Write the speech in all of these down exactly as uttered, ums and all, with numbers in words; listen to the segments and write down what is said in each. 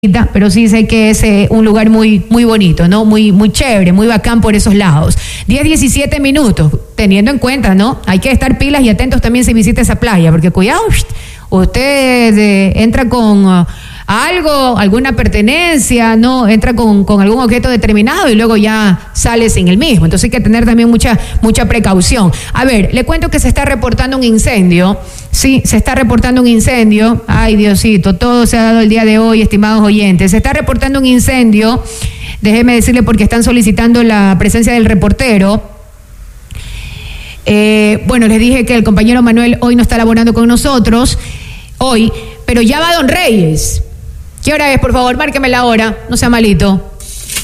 pero sí sé que es eh, un lugar muy, muy bonito, ¿no? Muy, muy chévere, muy bacán por esos lados. diez, diecisiete minutos, teniendo en cuenta, ¿no? Hay que estar pilas y atentos también si visita esa playa, porque cuidado, usted eh, entra con uh, algo, alguna pertenencia, ¿no? Entra con, con algún objeto determinado y luego ya sale sin el mismo. Entonces hay que tener también mucha, mucha precaución. A ver, le cuento que se está reportando un incendio. Sí, se está reportando un incendio. Ay, Diosito, todo se ha dado el día de hoy, estimados oyentes. Se está reportando un incendio. Déjeme decirle porque están solicitando la presencia del reportero. Eh, bueno, les dije que el compañero Manuel hoy no está laborando con nosotros, hoy, pero ya va Don Reyes. ¿Qué hora es? Por favor, márqueme la hora, no sea malito.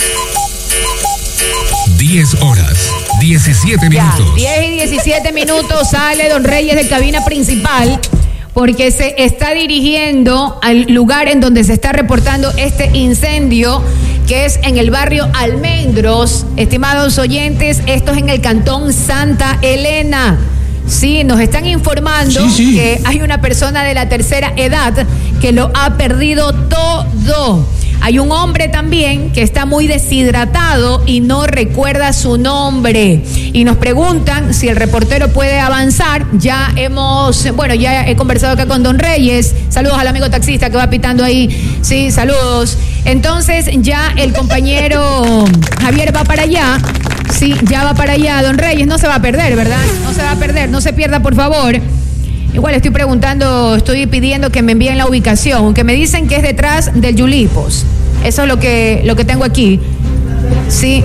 diez horas, diecisiete minutos. Ya, diez y diecisiete minutos sale Don Reyes de cabina principal porque se está dirigiendo al lugar en donde se está reportando este incendio, que es en el barrio Almendros. Estimados oyentes, esto es en el cantón Santa Elena. Sí, nos están informando sí, sí. que hay una persona de la tercera edad que lo ha perdido todo. Hay un hombre también que está muy deshidratado y no recuerda su nombre. Y nos preguntan si el reportero puede avanzar. Ya hemos, bueno, ya he conversado acá con Don Reyes. Saludos al amigo taxista que va pitando ahí. Sí, saludos. Entonces ya el compañero Javier va para allá. Sí, ya va para allá. Don Reyes no se va a perder, ¿verdad? No se va a perder, no se pierda, por favor. Igual estoy preguntando, estoy pidiendo que me envíen la ubicación, aunque me dicen que es detrás del Yulipos. Eso es lo que, lo que tengo aquí. Sí,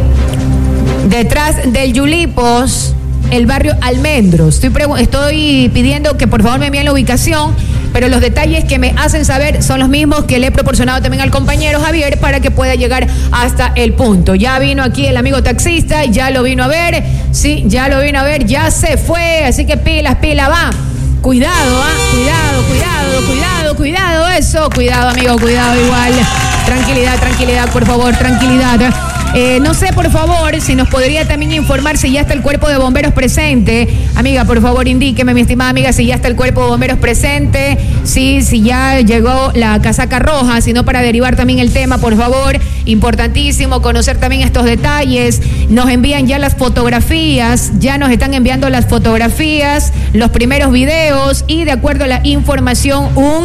detrás del Yulipos, el barrio Almendros. Estoy, pregu- estoy pidiendo que por favor me envíen la ubicación, pero los detalles que me hacen saber son los mismos que le he proporcionado también al compañero Javier para que pueda llegar hasta el punto. Ya vino aquí el amigo taxista, ya lo vino a ver, sí, ya lo vino a ver, ya se fue, así que pilas, pila, va. Cuidado, ah, cuidado, cuidado, cuidado, cuidado, eso, cuidado amigo, cuidado igual. Tranquilidad, tranquilidad, por favor, tranquilidad. Eh, no sé, por favor, si nos podría también informar si ya está el cuerpo de bomberos presente. Amiga, por favor, indíqueme, mi estimada amiga, si ya está el cuerpo de bomberos presente, sí, si ya llegó la casaca roja, sino para derivar también el tema, por favor. Importantísimo conocer también estos detalles. Nos envían ya las fotografías, ya nos están enviando las fotografías, los primeros videos y de acuerdo a la información, un...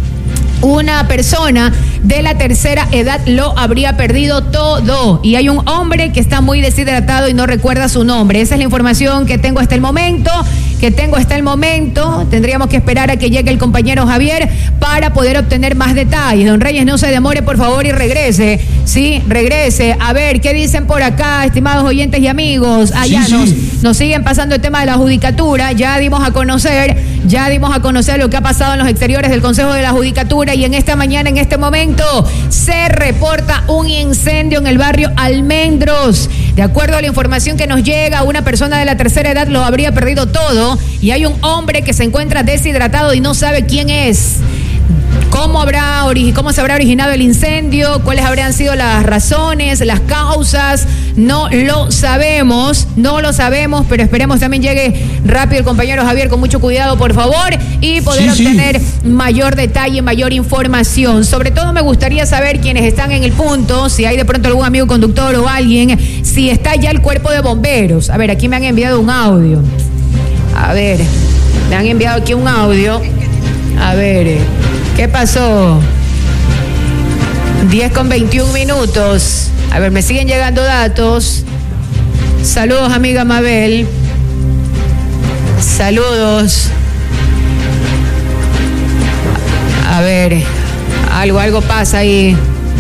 una persona de la tercera edad lo habría perdido todo. Y hay un hombre que está muy deshidratado y no recuerda su nombre. Esa es la información que tengo hasta el momento, que tengo hasta el momento. Tendríamos que esperar a que llegue el compañero Javier para poder obtener más detalles. Don Reyes, no se demore, por favor, y regrese. Sí, regrese. A ver, ¿qué dicen por acá, estimados oyentes y amigos? Allá sí, nos, sí. nos siguen pasando el tema de la judicatura. Ya dimos a conocer, ya dimos a conocer lo que ha pasado en los exteriores del Consejo de la Judicatura. Y en esta mañana, en este momento, se reporta un incendio en el barrio Almendros. De acuerdo a la información que nos llega, una persona de la tercera edad lo habría perdido todo y hay un hombre que se encuentra deshidratado y no sabe quién es. ¿Cómo habrá, ¿Cómo se habrá originado el incendio? ¿Cuáles habrían sido las razones, las causas? No lo sabemos, no lo sabemos, pero esperemos también llegue rápido el compañero Javier con mucho cuidado, por favor, y poder sí, obtener sí. mayor detalle, mayor información. Sobre todo me gustaría saber quiénes están en el punto, si hay de pronto algún amigo conductor o alguien, si está ya el cuerpo de bomberos. A ver, aquí me han enviado un audio. A ver, me han enviado aquí un audio. A ver, ¿qué pasó? diez con veintiún minutos. A ver, me siguen llegando datos. Saludos, amiga Mabel. Saludos. A ver, algo, algo pasa ahí.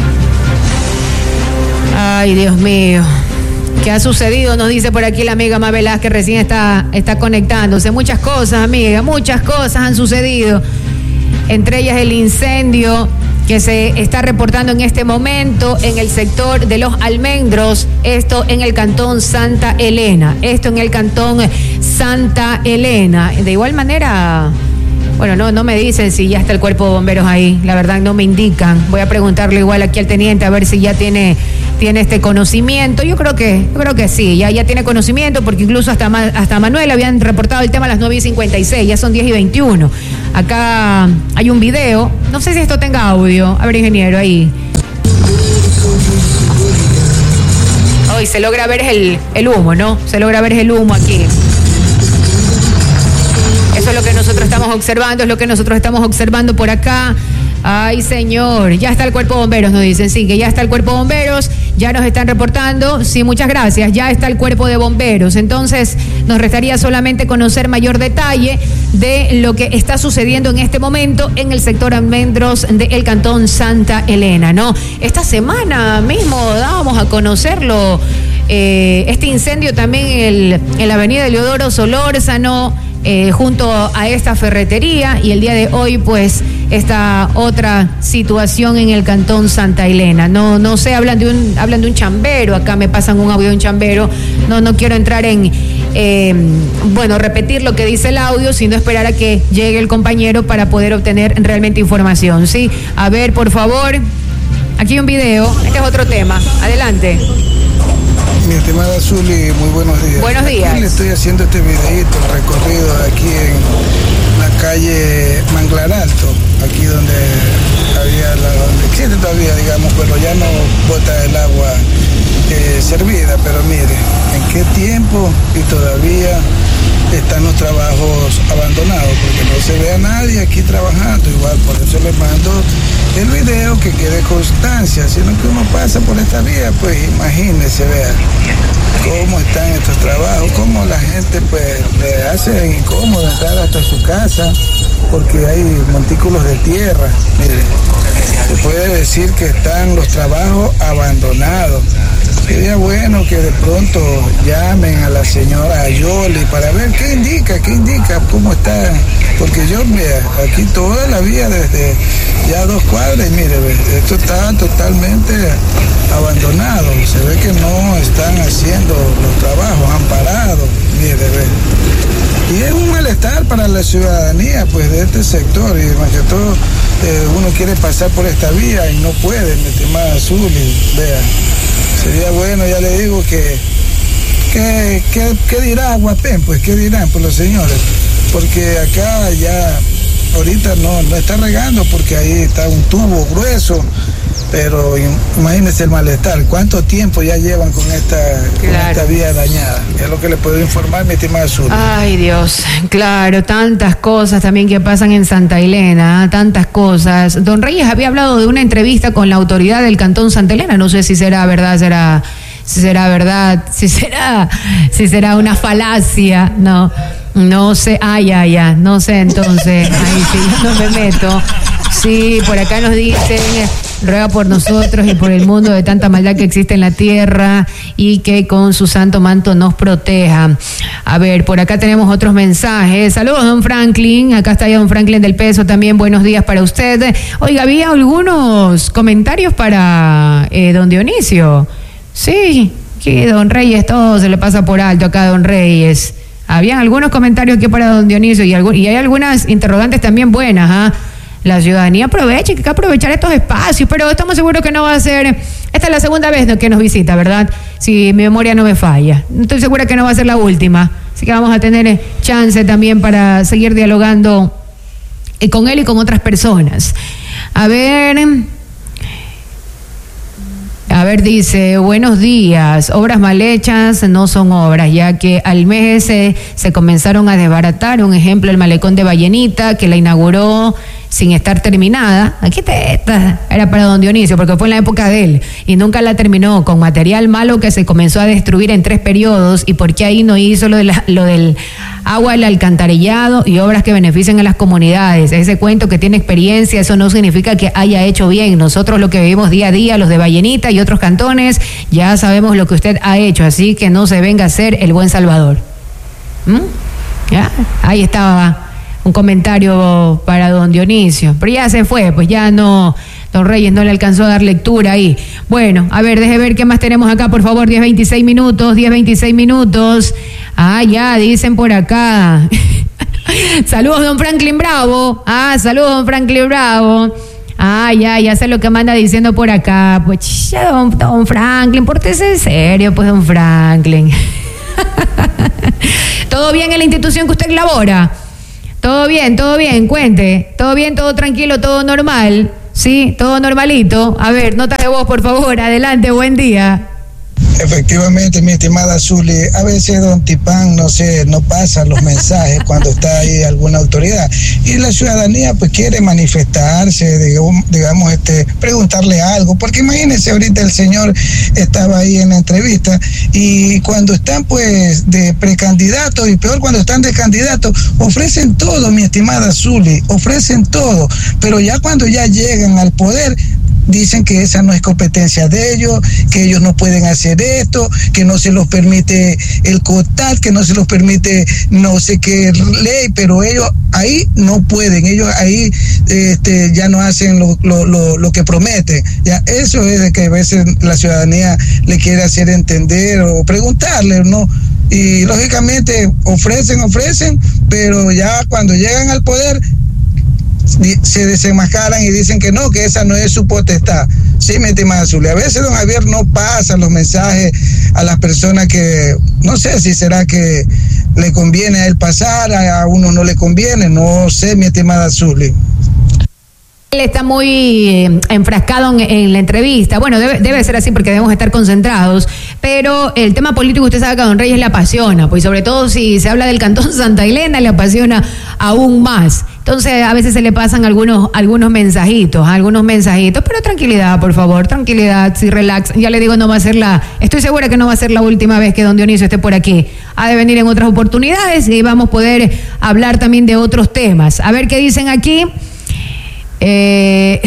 Ay, Dios mío. ¿Qué ha sucedido? Nos dice por aquí la amiga Mabel, que recién está, está conectándose. Muchas cosas, amiga, muchas cosas han sucedido. Entre ellas el incendio que se está reportando en este momento en el sector de los Almendros, esto en el cantón Santa Elena, esto en el cantón Santa Elena. De igual manera, bueno, no, no me dicen si ya está el cuerpo de bomberos ahí, la verdad no me indican. Voy a preguntarle igual aquí al teniente a ver si ya tiene, tiene este conocimiento. Yo creo que, yo creo que sí, ya, ya tiene conocimiento, porque incluso hasta, hasta Manuel habían reportado el tema a las nueve y cincuenta y seis, ya son diez y veintiuno. Acá hay un video, no sé si esto tenga audio. A ver, ingeniero, ahí. No, y se logra ver el, el humo, ¿no? Se logra ver el humo aquí. Eso es lo que nosotros estamos observando, es lo que nosotros estamos observando por acá. Ay, señor, ya está el cuerpo de bomberos, nos dicen, sí, que ya está el cuerpo de bomberos, ya nos están reportando, sí, muchas gracias, ya está el cuerpo de bomberos. Entonces, nos restaría solamente conocer mayor detalle de lo que está sucediendo en este momento en el sector almendros del cantón Santa Elena, ¿no? Esta semana mismo dábamos a conocerlo, eh, este incendio también en, el, en la avenida Eleodoro Solórzano, eh, junto a esta ferretería, y el día de hoy, pues, esta otra situación en el cantón Santa Elena. No, no sé, hablan de un, hablan de un chambero, acá me pasan un audio de un chambero, no, no quiero entrar en, eh, bueno, repetir lo que dice el audio, sino esperar a que llegue el compañero para poder obtener realmente información, ¿sí? A ver, por favor, aquí hay un video, este es otro tema, adelante. Mi estimada Zuli, muy buenos días. Buenos días. Aquí le estoy haciendo este videíto, el recorrido aquí en la calle Manglar Alto, aquí donde había, la, donde existe todavía, digamos, pero ya no bota el agua eh, servida, pero mire, en qué tiempo y todavía están los trabajos abandonados, porque no se ve a nadie aquí trabajando, igual por eso les mando el video que quede constancia, sino que uno pasa por esta vía, pues imagínese, vea cómo están estos trabajos, cómo la gente pues le hace incómodo entrar hasta su casa, porque hay montículos de tierra, mire, se puede decir que están los trabajos abandonados. Sería bueno que de pronto llamen a la señora Ayoli para ver qué indica, qué indica, cómo está, porque yo, mira, aquí toda la vía desde ya dos cuadras, y mire, esto está totalmente abandonado, se ve que no están haciendo los trabajos, han parado, mire, ve. Y es un malestar para la ciudadanía, pues, de este sector, y más que todo, eh, uno quiere pasar por esta vía y no puede, mi estimada Zuli, vea. Sería bueno, ya le digo, que, que, que, ¿qué dirá Aguapén? Pues, ¿qué dirán pues los señores? Porque acá ya, ahorita no, no está regando porque ahí está un tubo grueso, pero imagínense el malestar, ¿cuánto tiempo ya llevan con esta, con claro. esta vía dañada? Es lo que le puedo informar, mi estimada Azul. Ay, Dios, claro, tantas cosas también que pasan en Santa Elena, tantas cosas. Don Reyes había hablado de una entrevista con la autoridad del cantón Santa Elena, no sé si será verdad, será, si será verdad, si será, si será una falacia, no, no sé, ah, ya, ya, no sé, entonces, ahí sí, no me meto. Sí, por acá nos dicen, ruega por nosotros y por el mundo de tanta maldad que existe en la tierra y que con su santo manto nos proteja. A ver, por acá tenemos otros mensajes. Saludos, don Franklin. Acá está ya don Franklin del Peso también. Buenos días para usted. Oiga, había algunos comentarios para eh, don Dionisio. Sí, que don Reyes todo se le pasa por alto acá a don Reyes. Habían algunos comentarios aquí para don Dionisio y, algo, y hay algunas interrogantes también buenas, ¿ah? ¿eh? La ciudadanía aprovecha, hay que aprovechar estos espacios, pero estamos seguros que no va a ser, esta es la segunda vez que nos visita, ¿verdad? Si mi memoria no me falla. Estoy segura que no va a ser la última, así que vamos a tener chance también para seguir dialogando con él y con otras personas. A ver... A ver, dice, buenos días, obras mal hechas no son obras, ya que al mes se, se comenzaron a desbaratar. Un ejemplo, el malecón de Vallenita, que la inauguró sin estar terminada. Aquí te, esta era para don Dionisio, porque fue en la época de él, y nunca la terminó, con material malo que se comenzó a destruir en tres periodos, y porque ahí no hizo lo, de la, lo del agua, el alcantarillado y obras que beneficien a las comunidades. Ese cuento que tiene experiencia, eso no significa que haya hecho bien. Nosotros lo que vivimos día a día, los de Vallenita y otros cantones, ya sabemos lo que usted ha hecho, así que no se venga a ser el buen Salvador. ¿Mm? ¿Ya? Ahí estaba un comentario para don Dionisio, pero ya se fue, pues ya no, don Reyes no le alcanzó a dar lectura ahí. Bueno, a ver, deje ver qué más tenemos acá, por favor. Diez veintiséis minutos, diez veintiséis minutos. Ah, ya, dicen por acá. Saludos, don Franklin Bravo. Ah, saludos, don Franklin Bravo. Ah, ya, ya sé lo que me anda diciendo por acá. Pues ya, don, don Franklin, pórtese en serio, pues, don Franklin. ¿Todo bien en la institución que usted labora? Todo bien, todo bien, cuente. Todo bien, todo tranquilo, todo normal. Sí, todo normalito. A ver, nota de voz, por favor. Adelante, buen día. Efectivamente, mi estimada Zuli, a veces don Tipán, no sé, no pasa los mensajes cuando está ahí alguna autoridad y la ciudadanía pues quiere manifestarse, digamos, digamos este, preguntarle algo, porque imagínense ahorita el señor estaba ahí en la entrevista y cuando están pues de precandidatos y peor cuando están de candidatos, ofrecen todo, mi estimada Zuli, ofrecen todo, pero ya cuando ya llegan al poder, dicen que esa no es competencia de ellos, que ellos no pueden hacer esto, que no se los permite el COTAD, que no se los permite no sé qué ley, pero ellos ahí no pueden, ellos ahí este, ya no hacen lo, lo, lo, lo que prometen. Ya, eso es de que a veces la ciudadanía le quiere hacer entender o preguntarle, ¿no? Y lógicamente ofrecen, ofrecen, pero ya cuando llegan al poder se desenmascaran y dicen que no, que esa no es su potestad. Sí, mi estimada Zuli, a veces don Javier no pasa los mensajes a las personas que, no sé si será que le conviene a él pasar, a uno no le conviene, no sé, mi estimada Zuli. Él está muy eh, enfrascado en, en la entrevista. Bueno, debe, debe ser así porque debemos estar concentrados. Pero el tema político, usted sabe que a don Reyes le apasiona. Pues sobre todo si se habla del Cantón Santa Elena, le apasiona aún más. Entonces a veces se le pasan algunos, algunos mensajitos, algunos mensajitos. Pero tranquilidad, por favor, tranquilidad, sí, relax. Ya le digo, no va a ser la... Estoy segura que no va a ser la última vez que don Dionisio esté por aquí. Ha de venir en otras oportunidades y vamos a poder hablar también de otros temas. A ver qué dicen aquí. Eh...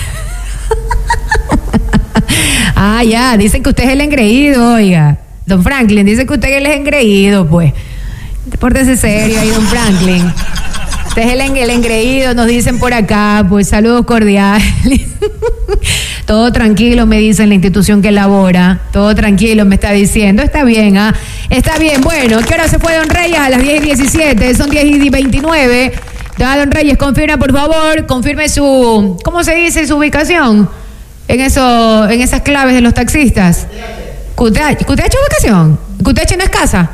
ah, ya, dicen que usted es el engreído, oiga. Don Franklin, dice que usted es el engreído, pues. Pórtese serio ahí, don Franklin. Usted es el, en, el engreído, nos dicen por acá, pues saludos cordiales. Todo tranquilo, me dice la institución que elabora. Todo tranquilo, me está diciendo. Está bien, ¿ah? Está bien, bueno, ¿qué hora se fue don Reyes? A las diez y diecisiete, son diez y veintinueve. Ya, don Reyes, confirma, por favor, confirme su, ¿cómo se dice? Su ubicación en eso, en esas claves de los taxistas. Q T H, ¿Q T H ubicación? ¿Q T H no es casa?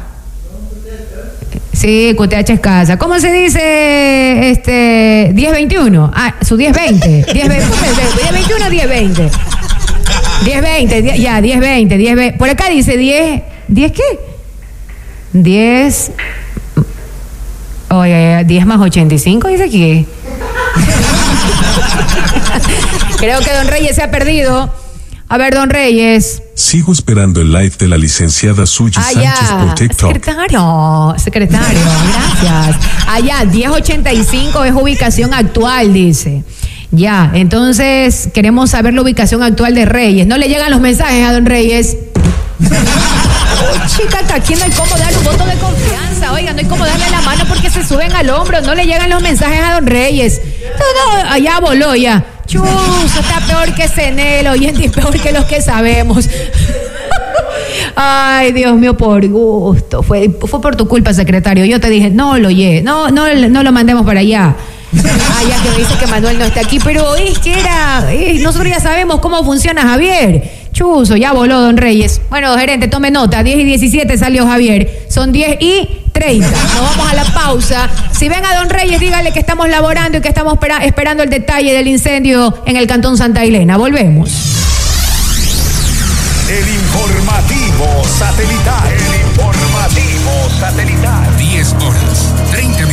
Sí, Q T H es casa. ¿Cómo se dice este diez veintiuno? Ah, su diez veinte. diez veintiuno, diez veinte. diez veinte, ya, diez veinte, diez veinte. Por acá dice diez, ¿diez qué? diez... Oye, diez más ochenta y cinco, dice aquí. Creo que don Reyes se ha perdido. A ver, don Reyes. Sigo esperando el live de la licenciada Suyi ah, Sánchez ya. por TikTok. Secretario, secretario, gracias. Allá, diez ochenta y cinco es ubicación actual, dice. Ya, entonces queremos saber la ubicación actual de Reyes. ¿No le llegan los mensajes a don Reyes? Oh, chica, aquí no hay cómo darle un voto de confianza. Oiga, no hay cómo darle la mano porque se suben al hombro. No le llegan los mensajes a don Reyes. No, no, allá voló ya. Chuzo, está peor que Cenel, oyente, y peor que los que sabemos. Ay, Dios mío, por gusto. Fue, fue por tu culpa, secretario. Yo te dije, no lo oye, no, no, no lo mandemos para allá. Ah, ya que me dice que Manuel no está aquí, pero es que era, eh, nosotros ya sabemos cómo funciona Javier. Chuzo, ya voló don Reyes. Bueno, gerente, tome nota, diez y diecisiete salió Javier, son diez y treinta. Nos vamos a la pausa. Si ven a don Reyes, dígale que estamos laborando y que estamos espera- esperando el detalle del incendio en el Cantón Santa Elena. Volvemos. El informativo satelital. El informativo satelital.